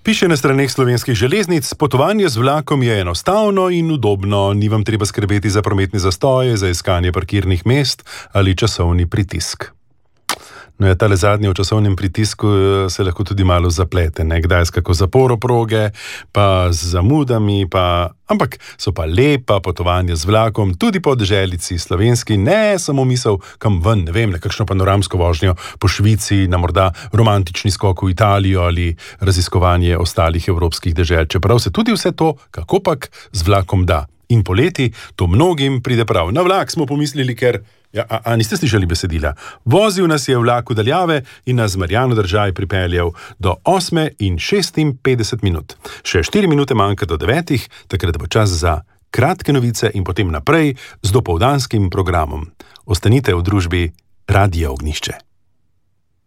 Piše na straneh Slovenskih železnic, potovanje z vlakom je enostavno in udobno, ni vam treba skrbeti za prometne zastoje, za iskanje parkirnih mest ali časovni pritisk. No, ja, tale zadnji v časovnem pritisku se lahko tudi malo zaplete, kdaj s kako zaporo proge, pa z zamudami, ampak so pa lepa potovanja z vlakom, tudi po deželici slovenski, ne samo misel kam ven, ne vem, nekakšno panoramsko vožnjo po Švici, na morda romantični skok v Italijo ali raziskovanje ostalih evropskih dežel, čeprav se tudi vse to, kakopak, z vlakom da. In poleti to mnogim pride prav. Na vlak smo pomislili, ker... A niste slišali besedila? Vozil nas je vlak v daljave in nas z Marjano Držaj pripeljal do 8:56 minut. Še 4 minute manjka do 9, takrat bo čas za kratke novice in potem naprej z dopoldanskim programom. Ostanite v družbi Radia Ognjišče.